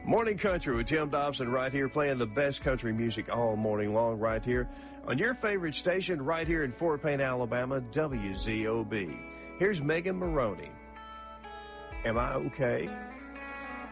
Morning Country with Tim Dobson right here, playing the best country music all morning long right here on your favorite station right here in Fort Payne, Alabama, WZOB. Here's Megan Maroney. Am I okay?